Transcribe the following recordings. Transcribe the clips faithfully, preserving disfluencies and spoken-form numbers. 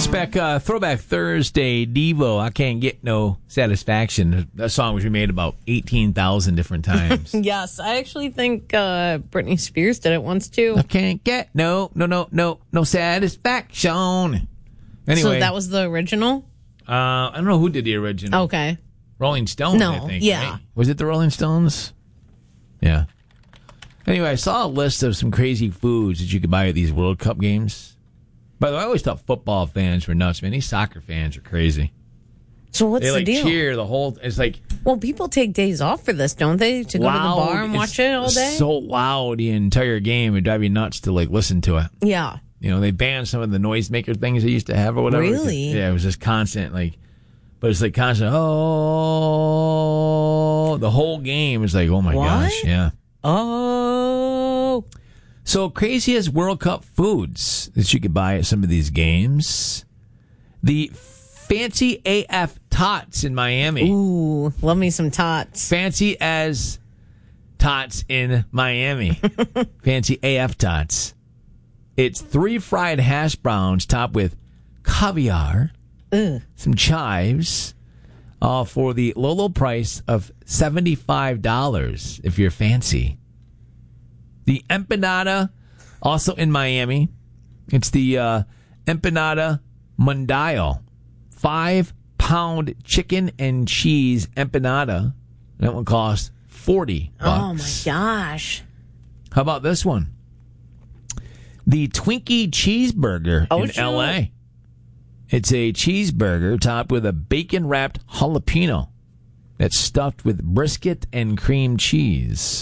Back, uh, Throwback Thursday, Devo, I Can't Get No Satisfaction. That song was remade about eighteen thousand different times. Yes, I actually think uh, Britney Spears did it once, too. I can't get no, no, no, no, no satisfaction. Anyway. So that was the original? Uh, I don't know who did the original. Okay. Rolling Stones, No, I think. yeah. Right? Was it the Rolling Stones? Yeah. Anyway, I saw a list of some crazy foods that you could buy at these World Cup games. By the way, I always thought football fans were nuts, man. These soccer fans are crazy. So what's they, the like, deal? cheer the whole... It's like... Well, people take days off for this, don't they? To go loud, to the bar and watch it all day? So loud the entire game. It'd drive you nuts to, like, listen to it. Yeah. You know, they banned some of the noisemaker things they used to have or whatever. Really? Yeah, it was just constant, like... But it's like constant, oh... The whole game is like, oh, my what? gosh, yeah. Oh... So, craziest World Cup foods that you could buy at some of these games. The Fancy A F Tots in Miami. Ooh, love me some tots. Fancy as Tots in Miami. Fancy A F Tots. It's three fried hash browns topped with caviar, Ugh. some chives, all for the low, low price of seventy-five dollars if you're fancy. The empanada, also in Miami. It's the uh, empanada mundial. Five-pound chicken and cheese empanada. That one costs forty bucks. Oh, my gosh. How about this one? The Twinkie cheeseburger Oh, in sure. L A. It's a cheeseburger topped with a bacon-wrapped jalapeno that's stuffed with brisket and cream cheese.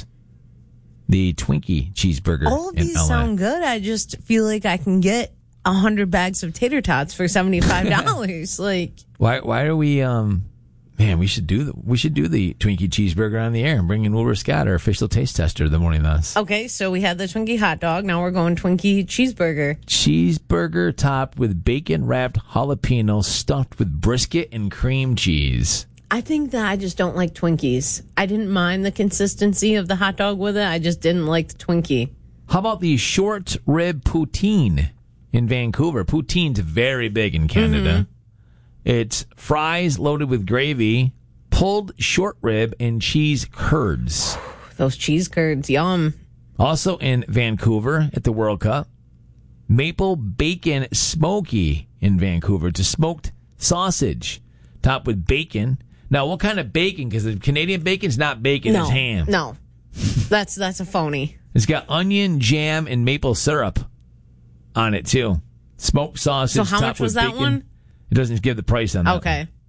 The Twinkie cheeseburger All of in these L A. sound good. I just feel like I can get a hundred bags of tater tots for seventy-five dollars. Like, Why? Why are we? Um, man, we should do the we should do the Twinkie cheeseburger on the air and bring in Wilbur Scott, our official taste tester, of the morning with us. okay, so we had the Twinkie hot dog. Now we're going Twinkie cheeseburger. Cheeseburger topped with bacon wrapped jalapeno stuffed with brisket and cream cheese. I think that I just don't like Twinkies. I didn't mind the consistency of the hot dog with it. I just didn't like the Twinkie. How about the short rib poutine in Vancouver? Poutine's very big in Canada. Mm-hmm. It's fries loaded with gravy, pulled short rib, and cheese curds. Those cheese curds, yum. Also in Vancouver at the World Cup, maple bacon smoky in Vancouver. It's a smoked sausage topped with bacon. Now, what kind of bacon? Because the Canadian bacon's not bacon, No, it's ham. no, that's that's a phony. It's got onion, jam, and maple syrup on it, too. Smoked sausage So how topped much was with that bacon. one? It doesn't give the price on that. Okay. one.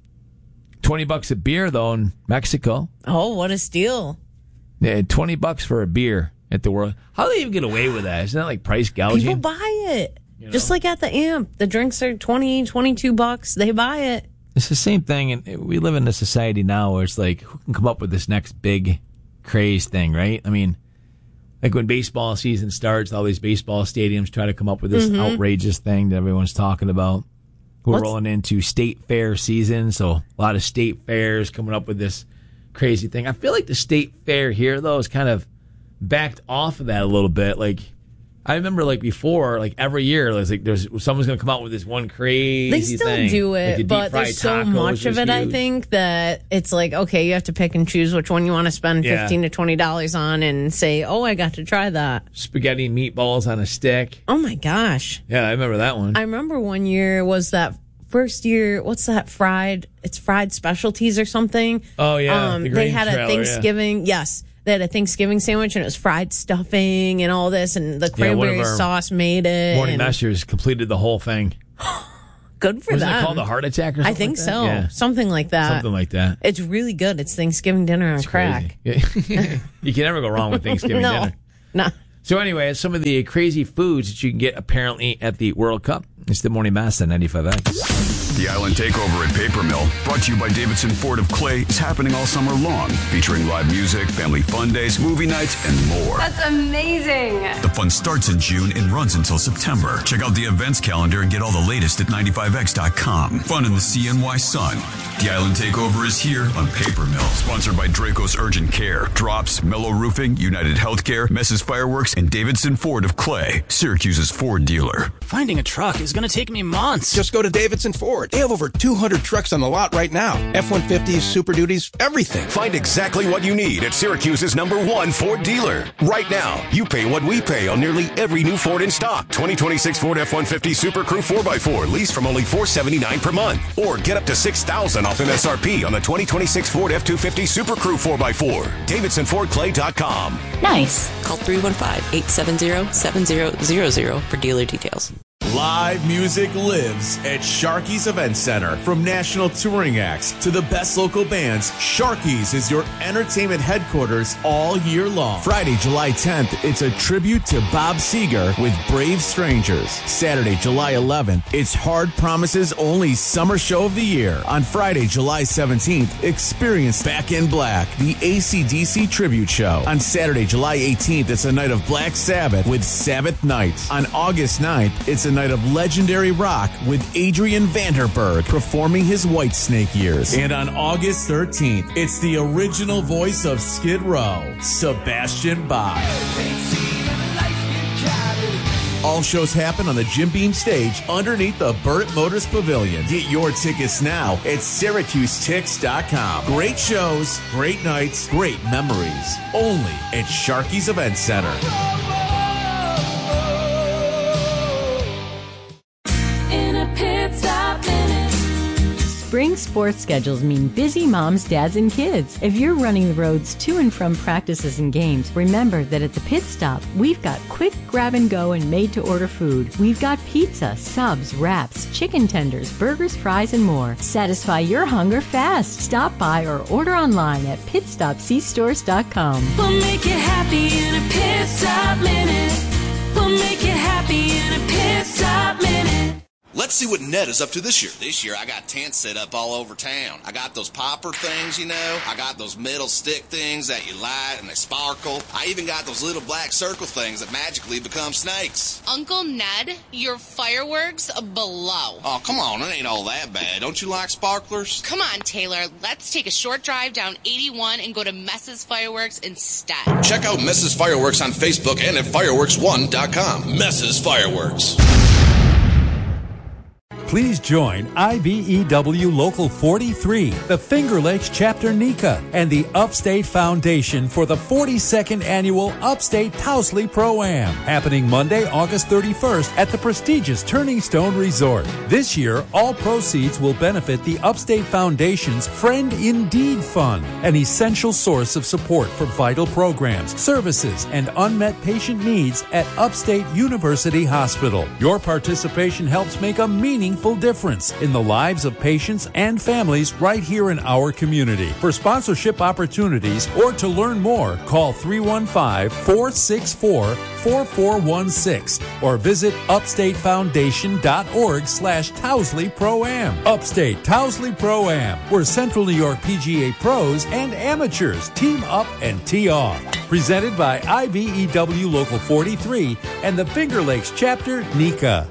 twenty bucks a beer, though, in Mexico. Oh, what a steal. Yeah, twenty bucks for a beer at the World. How do they even get away with that? Isn't that like price gouging? People buy it. You know? Just like at the Amp. The drinks are twenty, twenty-two bucks. They buy it. It's the same thing, and we live in a society now where it's like, who can come up with this next big craze thing, right? I mean, like when baseball season starts, all these baseball stadiums try to come up with this Mm-hmm. outrageous thing that everyone's talking about. We're What's- rolling into state fair season, so a lot of state fairs coming up with this crazy thing. I feel like the state fair here, though, is kind of backed off of that a little bit. Like, I remember, like, before, like, every year, it was like, there's someone's going to come out with this one crazy They still thing. do Like it, the but deep-fried there's so tacos much of was it, I huge. think, that it's like, okay, you have to pick and choose which one you want to spend Yeah. fifteen to twenty dollars on and say, oh, I got to try that. Spaghetti and meatballs on a stick. Oh, my gosh. Yeah, I remember that one. I remember one year was that first year, what's that fried? It's fried specialties or something. Oh, yeah, Um, the they grain had a trailer, yeah. Thanksgiving, yes. They had a Thanksgiving sandwich and it was fried stuffing and all this, and the Yeah, one of cranberry our sauce made it. Morning and Messers completed the whole thing. good for Wasn't them. it called the heart attack or something I think like that? so. Yeah, Something like that. something like that. It's really good. It's Thanksgiving dinner on It's crack. crazy. Yeah. You can never go wrong with Thanksgiving no, dinner. no. So anyway, some of the crazy foods that you can get apparently at the World Cup. It's the Morning Mass at ninety-five X. The Island Takeover at Paper Mill, brought to you by Davidson Ford of Clay, is happening all summer long, featuring live music, family fun days, movie nights, and more. That's amazing. The fun starts in June and runs until September. Check out the events calendar and get all the latest at ninety-five X dot com. Fun in the C N Y Sun. The Island Takeover is here on Paper Mill. Sponsored by Draco's Urgent Care, Drops, Mellow Roofing, United Healthcare, Messes Fireworks, and Davidson Ford of Clay, Syracuse's Ford dealer. Finding a truck is going to take me months. Just go to Davidson Ford. They have over two hundred trucks on the lot right now. F one fifties, Super Duties, everything. Find exactly what you need at Syracuse's number one Ford dealer. Right now, you pay what we pay on nearly every new Ford in stock. twenty twenty-six Ford F one fifty Super Crew four by four lease from only four hundred seventy-nine dollars per month. Or get up to six thousand dollars off M S R P on the twenty twenty-six Ford F two fifty Super Crew four by four. Davidson Ford Clay dot com. Nice. Call three one five, eight seven zero, seven zero zero zero for dealer details. Live music lives at Sharky's Event Center. From national touring acts to the best local bands, Sharky's is your entertainment headquarters all year long. Friday, July tenth, it's a tribute to Bob Seger with Brave Strangers. Saturday, July eleventh, it's Hard Promises' only summer show of the year. On Friday, July seventeenth, experience Back in Black, the A C D C tribute show. On Saturday, July eighteenth, it's a night of Black Sabbath with Sabbath Nights. On August ninth, it's a night of legendary rock with Adrian Vanderberg performing his Whitesnake years. And on August thirteenth, it's the original voice of Skid Row, Sebastian Bach. All shows happen on the Jim Beam stage underneath the Burt Motors Pavilion. Get your tickets now at Syracuse Tix dot com. Great shows, great nights, great memories. Only at Sharky's Event Center. Spring sports schedules mean busy moms, dads, and kids. If you're running the roads to and from practices and games, remember that at the Pit Stop, we've got quick grab and go and made to order food. We've got pizza, subs, wraps, chicken tenders, burgers, fries, and more. Satisfy your hunger fast. Stop by or order online at pit stop c stores dot com. We'll make you happy in a Pit Stop Minute. We'll make you happy in a Pit Stop Minute. Let's see what Ned is up to this year. This year, I got tents set up all over town. I got those popper things, you know. I got those metal stick things that you light and they sparkle. I even got those little black circle things that magically become snakes. Uncle Ned, your fireworks below. Oh, come on. It ain't all that bad. Don't you like sparklers? Come on, Taylor. Let's take a short drive down eighty-one and go to Mess's Fireworks instead. Check out Mess's Fireworks on Facebook and at fireworks one dot com. Mess's Fireworks. Please join I B E W Local forty-three, the Finger Lakes Chapter NECA, and the Upstate Foundation for the forty-second Annual Upstate Towsley Pro-Am, happening Monday, August thirty-first at the prestigious Turning Stone Resort. This year, all proceeds will benefit the Upstate Foundation's Friend Indeed Fund, an essential source of support for vital programs, services, and unmet patient needs at Upstate University Hospital. Your participation helps make a meaningful difference in the lives of patients and families right here in our community. For sponsorship opportunities or to learn more, call three one five, four six four, four four one six or visit upstate foundation dot org slash Towsley Pro-Am. Upstate Towsley Pro-Am, where Central New York P G A pros and amateurs team up and tee off. Presented by I B E W Local forty-three and the Finger Lakes Chapter NECA.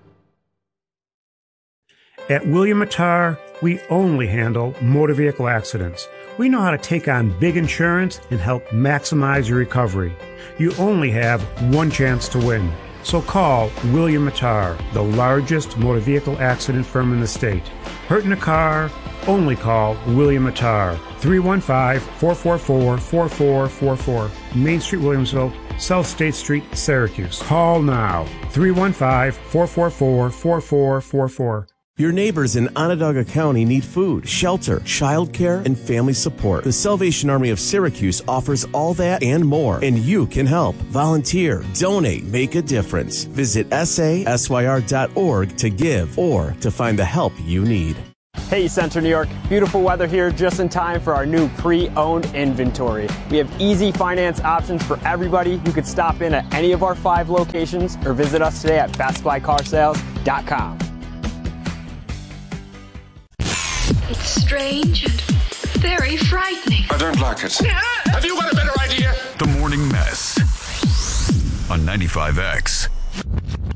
At William Mattar, we only handle motor vehicle accidents. We know how to take on big insurance and help maximize your recovery. You only have one chance to win. So call William Mattar, the largest motor vehicle accident firm in the state. Hurt in a car? Only call William Mattar. three one five, four four four, four four four four. Main Street, Williamsville, South State Street, Syracuse. Call now. three one five, four four four, four four four four. Your neighbors in Onondaga County need food, shelter, childcare, and family support. The Salvation Army of Syracuse offers all that and more, and you can help. Volunteer, donate, make a difference. Visit S A S Y R dot org to give or to find the help you need. Hey, Central New York. Beautiful weather here just in time for our new pre-owned inventory. We have easy finance options for everybody. You could stop in at any of our five locations or visit us today at best buy car sales dot com. It's strange and very frightening. I don't like it. Have you got a better idea? The Morning Mess on ninety-five X.